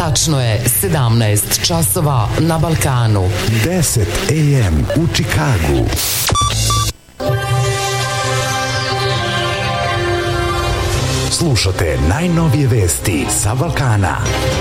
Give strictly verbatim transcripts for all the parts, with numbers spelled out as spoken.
Tačno je sedamnaest časova na Balkanu. deset a m u Čikagu. Slušate najnovije vesti sa Balkana.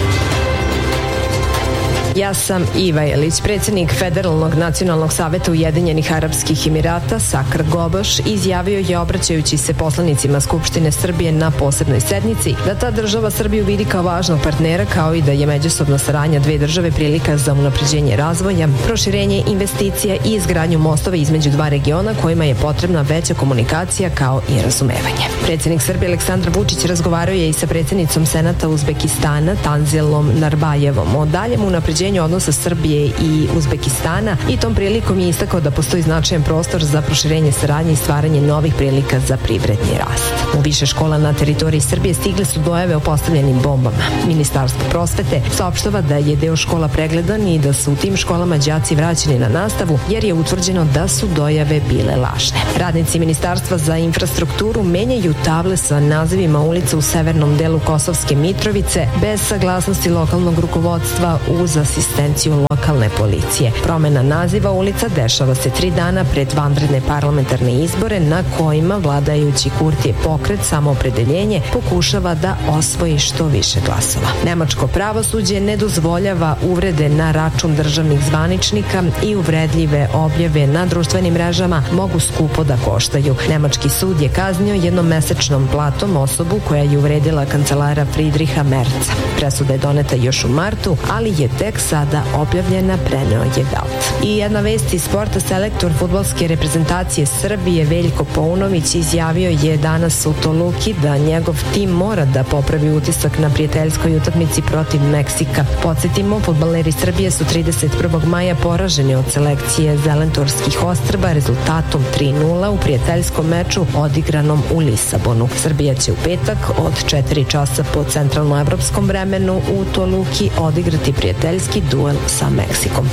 Ja sam Iva Jelić. Predsjednik Federalnog nacionalnog saveta Ujedinjenih Arapskih Emirata Sakr Goboš izjavio je, obraćajući se poslanicima Skupštine Srbije na posebnoj sednici, da ta država Srbiju vidi kao važnog partnera, kao i da je međusobna saradnja dve države prilika za unapređenje razvoja, proširenje investicija i izgradnju mostova između dva regiona kojima je potrebna veća komunikacija kao i razumevanje. Predsjednik Srbije Aleksandar Vučić razgovarao je i sa predsjednicom Senata Uzbekistana Tanzilom Narbajevom o daljem unapređenju odnosa Srbije i Uzbekistana i tom prilikom je istakao da postoji značajan prostor za proširenje saradnje i stvaranje novih prilika za privredni rast. U više škola na teritoriji Srbije stigle su dojave o postavljenim bombama. Ministarstvo prosvete saopštava da je deo škola pregledan i da su u tim školama đaci vraćeni na nastavu, jer je utvrđeno da su dojave bile lažne. Radnici Ministarstva za infrastrukturu menjaju table sa nazivima ulica u severnom delu Kosovske Mitrovice bez saglasnosti lokalnog rukovodstva uz asistenciju lokalne policije. Promena naziva ulica dešava se tri dana pred vanredne parlamentarne izbore na kojima vladajući Kurtijev pokret Samoopredeljenje pokušava da osvoji što više glasova. Nemačko pravosuđe ne dozvoljava uvrede na račun državnih zvaničnika i uvredljive objave na društvenim mrežama mogu skupo da koštaju. Nemački sud je kaznio jednomesečnom platom osobu koja je uvredila kancelara Friedricha Merca. Presuda je doneta još u martu, ali je tek sada objavljena, preneo je Welt. I jedna vest iz sporta, selektor fudbalske reprezentacije Srbije Veljko Paunović izjavio je danas u Toluki da njegov tim mora da popravi utisak na prijateljskoj utakmici protiv Meksika. Podsjetimo, fudbaleri Srbije su trideset prvog maja poraženi od selekcije Zelentorskih ostrva rezultatom tri nula u prijateljskom meču odigranom u Lisabonu. Srbija će u petak od četiri časa po centralnoevropskom vremenu u Toluki odigrati prijateljski duel sa Meksikom.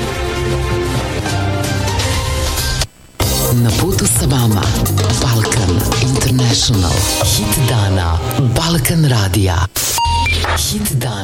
Na putu sa vama Balkan International. Hit dana Balkan Radija. Hit dana.